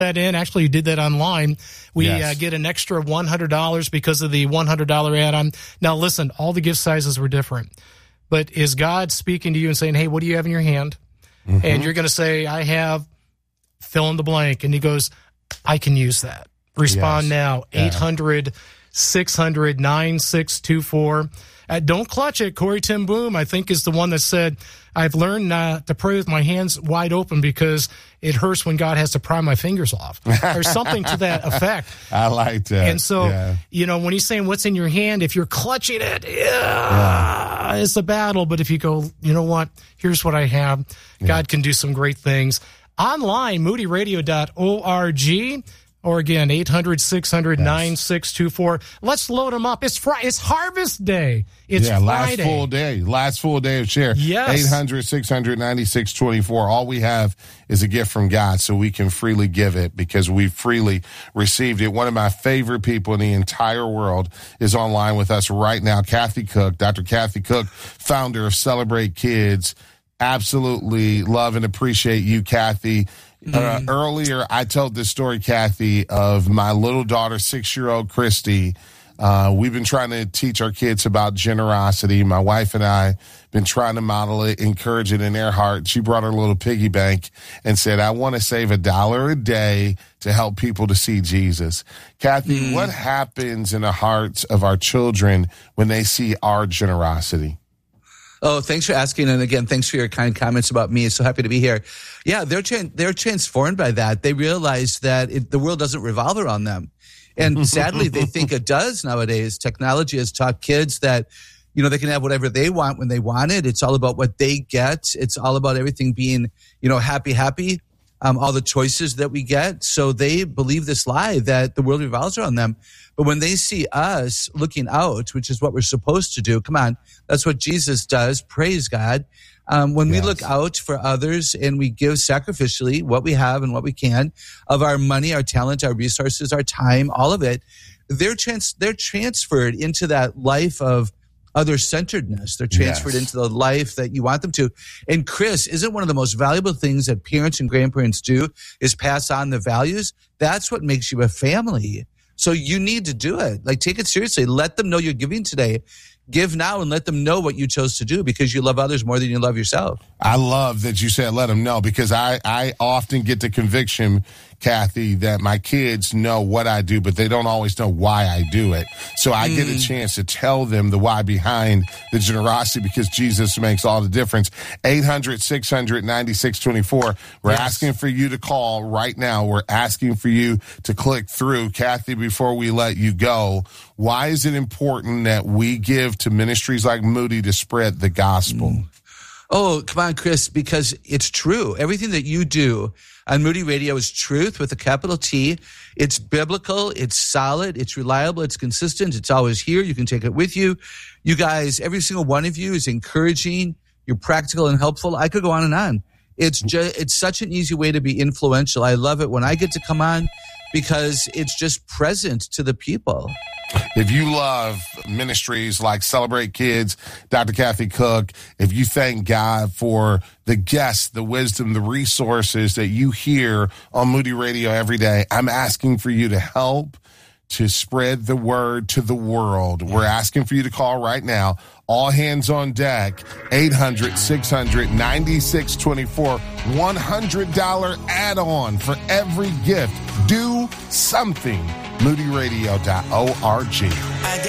that in. Actually, you did that online. We get an extra $100 because of the $100 add-on. Now, listen, all the gift sizes were different. But is God speaking to you and saying, hey, what do you have in your hand? Mm-hmm. And you're going to say, I have fill in the blank. And he goes, I can use that. Respond now. 800-600-9624. Don't clutch it. Corey Ten Boom, I think, is the one that said, I've learned not to pray with my hands wide open because it hurts when God has to pry my fingers off. Or something to that effect. I like that. And so, when he's saying what's in your hand, if you're clutching it, it's a battle. But if you go, you know what, here's what I have. God can do some great things. Online, moodyradio.org. Or again, 800-600-9624. Let's load them up. It's Harvest Day. It's Friday. Last full day of share. Yes. 800-600-9624. All we have is a gift from God, so we can freely give it because we freely received it. One of my favorite people in the entire world is online with us right now, Kathy Cook. Dr. Kathy Cook, founder of Celebrate Kids. Absolutely love and appreciate you, Kathy. Earlier, I told this story, Kathy, of my little daughter, 6-year-old Christy. We've been trying to teach our kids about generosity. My wife and I been trying to model it, encourage it in their heart. She brought her little piggy bank and said, I want to save $1 a day to help people to see Jesus. Kathy, what happens in the hearts of our children when they see our generosity? Oh, thanks for asking. And again, thanks for your kind comments about me. So happy to be here. Yeah, they're transformed by that. They realize that the world doesn't revolve around them. And sadly, they think it does nowadays. Technology has taught kids that, they can have whatever they want when they want it. It's all about what they get. It's all about everything being, happy. All the choices that we get. So they believe this lie that the world revolves around them. But when they see us looking out, which is what we're supposed to do, come on, that's what Jesus does. Praise God. When we look out for others and we give sacrificially what we have and what we can of our money, our talent, our resources, our time, all of it, they're transferred into that life of other-centeredness. They're transferred into the life that you want them to. And Chris, isn't one of the most valuable things that parents and grandparents do is pass on the values? That's what makes you a family. So you need to do it. Take it seriously. Let them know you're giving today. Give now and let them know what you chose to do because you love others more than you love yourself. I love that you said let them know because I often get the conviction, Kathy, that my kids know what I do, but they don't always know why I do it. So I get a chance to tell them the why behind the generosity because Jesus makes all the difference. 800-600-9624. We're asking for you to call right now. We're asking for you to click through. Kathy, before we let you go, why is it important that we give to ministries like Moody to spread the gospel? Oh, come on, Chris, because it's true. Everything that you do on Moody Radio is truth with a capital T. It's biblical. It's solid. It's reliable. It's consistent. It's always here. You can take it with you. You guys, every single one of you is encouraging. You're practical and helpful. I could go on and on. It's such an easy way to be influential. I love it when I get to come on because it's just present to the people. If you love ministries like Celebrate Kids, Dr. Kathy Cook, if you thank God for the guests, the wisdom, the resources that you hear on Moody Radio every day, I'm asking for you to help to spread the word to the world. We're asking for you to call right now. All hands on deck, 800-600-9624. $100 add-on for every gift. Do something. moodyradio.org.